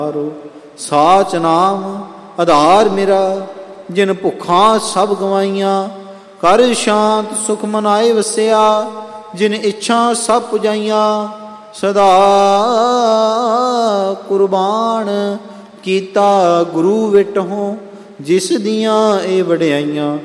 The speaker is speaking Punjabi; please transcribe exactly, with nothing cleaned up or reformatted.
ਸਾਚ ਨਾਮ ਆਧਾਰ ਮੇਰਾ, ਜਿਨ ਭੁੱਖਾਂ ਸਭ ਗਵਾਈਆਂ। ਕਰ ਸ਼ਾਂਤ ਸੁਖ ਮਨਾਏ ਵਸਿਆ, ਜਿਨ ਇੱਛਾ ਸਭ ਪੁਜਾਈਆਂ। ਸਦਾ ਕੁਰਬਾਨ ਕੀਤਾ ਗੁਰੂ ਵਿਟਹੁ, ਜਿਸ ਦੀਆਂ ਇਹ ਵਡਿਆਈਆਂ।